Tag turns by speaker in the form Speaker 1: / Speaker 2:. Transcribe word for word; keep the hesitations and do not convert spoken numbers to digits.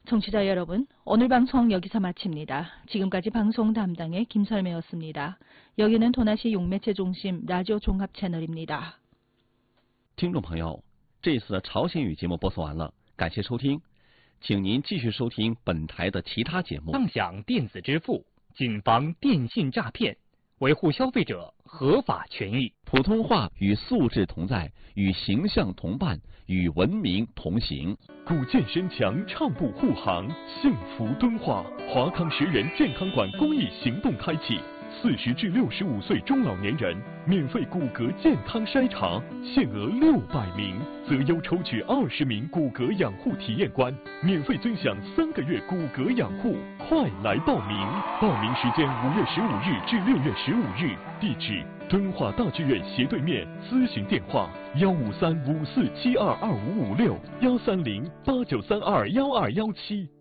Speaker 1: 청취자 여러분, 오늘 방송 여기서 마칩니다. 지금까지 방송 담당의 김설매였습니다. 여기는 도나시 용매체 중심 라디오 종합 채널입니다.
Speaker 2: 听众朋友，这次的朝鲜语节目播送完了，感谢收听，请您继续收听本台的其他节目。
Speaker 3: 畅享电子支付，谨防电信诈骗，维护消费者合法权益。
Speaker 2: 普通话与素质同在，与形象同伴，与文明同行。
Speaker 4: 古建深墙，畅步护航，幸福敦化。华康十人健康馆公益行动开启，四十至六十五岁中老年人免费骨骼健康筛查，限额六百名，择优抽取二十名骨骼养护体验官，免费尊享三个月骨骼养护。快来报名！报名时间五月十五日至六月十五日，地址敦化大剧院斜对面，咨询电话幺五三五四七二二五五六幺三零八九三二幺二幺七。